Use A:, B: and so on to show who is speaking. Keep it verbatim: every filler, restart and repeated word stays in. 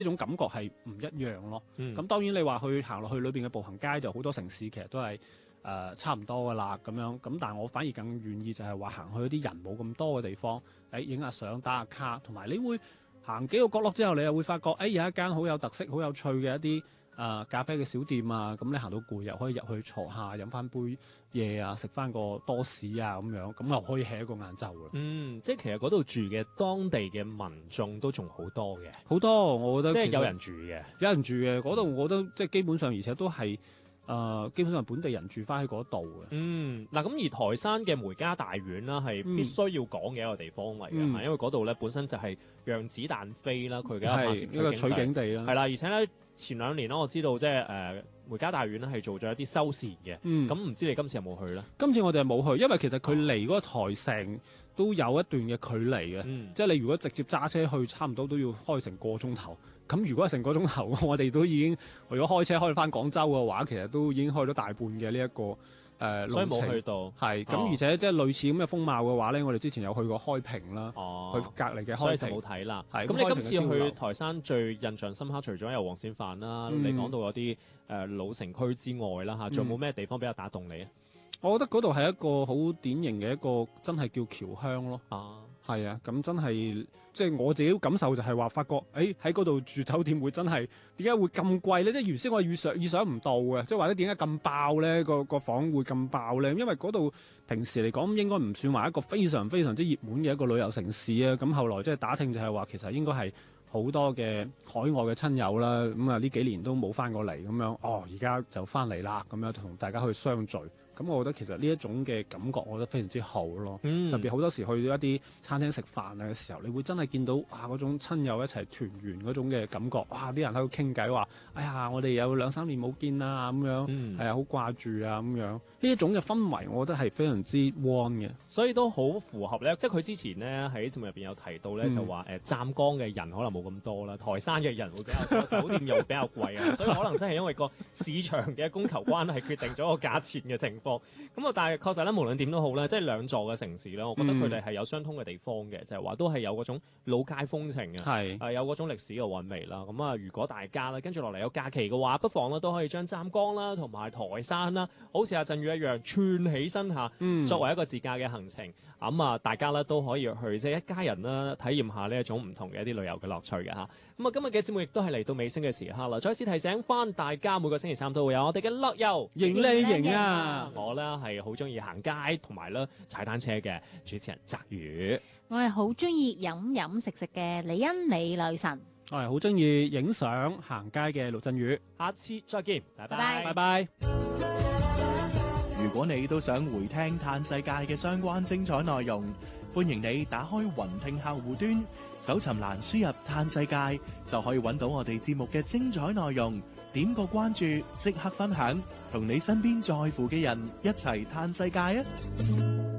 A: 種感覺係唔一樣咯。咁、
B: 嗯、
A: 當然你話去行落去裏邊嘅步行街就好多城市其實都係誒、呃、差唔多噶啦咁樣。咁但係我反而更願意就係話行去啲人冇咁多嘅地方，誒影下相打下卡，同埋你會行幾個角落之後，你又會發覺誒、哎、有一間好有特色、好有趣嘅一啲誒、呃、咖啡嘅小店啊。咁你行到攰又可以入去坐下飲翻杯嘢啊，食翻個多士啊咁樣，咁又可以 hea 一個晏晝嘅。
B: 嗯，即係其實嗰度住嘅當地嘅民眾都仲好多嘅，
A: 好多我覺得
B: 即係有人住嘅，
A: 有人住嘅嗰度，我覺得即係基本上，而且都係。誒、呃，基本上本地人住翻喺嗰度嘅。
B: 嗯，嗱咁而台山嘅梅家大院啦，係必須要講嘅一個地方嚟嘅、嗯，因為嗰度咧本身就係讓子彈飛啦，佢嘅拍攝
A: 一個取景地啦。
B: 係啦，而且咧前兩年咧，我知道即係誒梅家大院咧係做咗一啲修繕嘅。嗯，咁唔知你今次有冇去咧？今次我哋係冇去，因為其實佢離嗰個台城都有一段嘅距離嘅、嗯，即係你如果直接揸車去，差唔多都要開成個鐘頭。咁如果係成個鐘頭，我哋都已經如果開車開翻廣州嘅話，其實都已經開咗大半嘅呢一個誒、呃、路程。所以冇去到。係咁、哦，而且即係類似咁嘅風貌嘅話咧，我哋之前有去過開平啦，哦、去隔離嘅開平，所以就冇睇啦。係咁，你今次去台山最印象深刻，除咗有黃鱔飯啦、嗯，你講到有啲誒、呃、老城區之外啦嚇，仲有冇咩地方比較打動你啊？我覺得嗰度係一個好典型嘅一個真係叫僑鄉咯。啊，係啊，咁真係即係我自己感受就係話，發覺誒喺嗰度住酒店會真係點解會咁貴咧？即係原先我預想預想唔到嘅，即係或者點解咁爆咧？個個房會咁爆咧？因為嗰度平時嚟講應該唔算話一個非常非常之熱門嘅一個旅遊城市啊。咁後來即係打聽就係話，其實應該係好多嘅海外嘅親友啦。咁啊呢幾年都冇翻過嚟咁樣，哦而家就翻嚟啦，咁樣同大家去相聚。咁我覺得其實呢一種嘅感覺，我覺得非常之好咯。嗯、特別好多時去到一啲餐廳食飯啊嘅時候，你會真係見到啊嗰種親友一齊團圓嗰種嘅感覺。哇！啲人喺度傾偈話，哎呀，我哋有兩三年冇見啦咁樣，係、嗯、啊，好掛住啊咁樣。呢一種嘅氛圍，我覺得係非常之 warm 嘅，所以都好符合咧。即係佢之前咧喺節目入邊有提到咧、嗯，就話誒湛江嘅人可能冇咁多啦，台山嘅人會比較多，酒店又比較貴啊，所以可能真係因為個市場嘅供求關係決定咗個價錢嘅情況。咁啊，但係確實咧，無論點都好咧，即係兩座嘅城市咧，我覺得佢哋係有相通嘅地方嘅、嗯，就係、是、話都係有嗰種老街風情嘅，係誒有嗰種歷史嘅韻味啦。咁啊，如果大家咧跟住落嚟有假期嘅話，不妨咧都可以將湛江啦同埋台山啦，好似阿振宇一樣串起身下、嗯，作為一個自駕嘅行程。咁啊，大家咧都可以去即係一家人啦，體驗下呢一種唔同嘅一啲旅遊嘅樂趣嘅吓。咁啊，今日嘅節目亦都係嚟到尾聲嘅時刻啦。再次提醒翻大家，每個星期三都會有我哋嘅樂遊迎你營啊！我咧係好中意行街同埋咧踩單車嘅主持人澤宇，
C: 我係好中意飲飲食食嘅李欣李女神，
A: 我係好中意影相行街嘅陸振宇。下次再見，拜拜，拜拜。
D: 如果你都想回聽嘆世界嘅相關精彩內容，歡迎你打開雲聽客戶端，搜尋欄輸入嘆世界，就可以揾到我哋節目嘅精彩內容。點個關注，即刻分享，同你身邊在乎嘅人一齊嘆世界啊！